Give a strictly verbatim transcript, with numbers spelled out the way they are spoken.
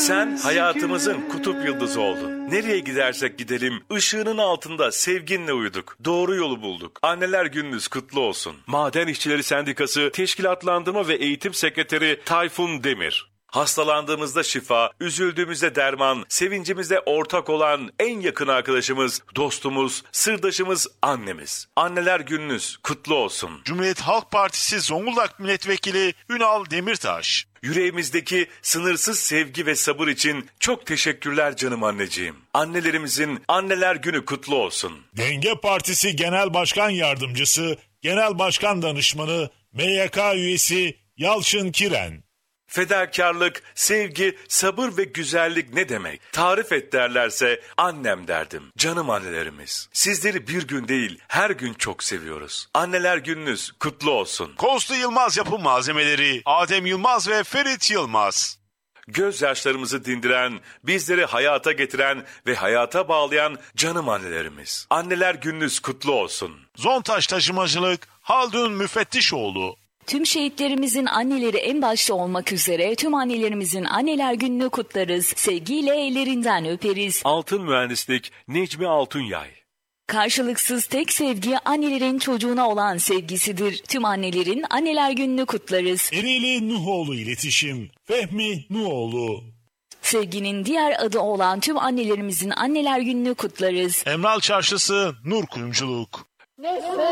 Sen hayatımızın kutup yıldızı oldun. Nereye gidersek gidelim ışığının altında sevginle uyuduk. Doğru yolu bulduk. Anneler Gününüz kutlu olsun. Maden İşçileri Sendikası Teşkilatlandırma ve Eğitim Sekreteri Tayfun Demir. Hastalandığımızda şifa, üzüldüğümüzde derman, sevincimizde ortak olan en yakın arkadaşımız, dostumuz, sırdaşımız annemiz. Anneler Gününüz kutlu olsun. Cumhuriyet Halk Partisi Zonguldak Milletvekili Ünal Demirtaş. Yüreğimizdeki sınırsız sevgi ve sabır için çok teşekkürler canım anneciğim. Annelerimizin Anneler Günü kutlu olsun. Denge Partisi Genel Başkan Yardımcısı, Genel Başkan Danışmanı, M Y K üyesi Yalçın Kiren. Fedakarlık, sevgi, sabır ve güzellik ne demek? Tarif et derlerse annem derdim. Canım annelerimiz. Sizleri bir gün değil her gün çok seviyoruz. Anneler Gününüz kutlu olsun. Kozlu Yılmaz Yapım Malzemeleri, Adem Yılmaz ve Ferit Yılmaz. Gözyaşlarımızı dindiren, bizleri hayata getiren ve hayata bağlayan canım annelerimiz. Anneler Gününüz kutlu olsun. Zontaş Taşımacılık, Haldun Müfettişoğlu. Tüm şehitlerimizin anneleri en başta olmak üzere tüm annelerimizin Anneler Günü'nü kutlarız. Sevgiyle ellerinden öperiz. Altın Mühendislik Necmi Altunyay. Karşılıksız tek sevgi annelerin çocuğuna olan sevgisidir. Tüm annelerin Anneler Günü'nü kutlarız. Ereğli Nuhoğlu İletişim, Fehmi Nuhoğlu. Sevginin diğer adı olan tüm annelerimizin Anneler Günü'nü kutlarız. Emral Çarşısı, Nur Kuyumculuk.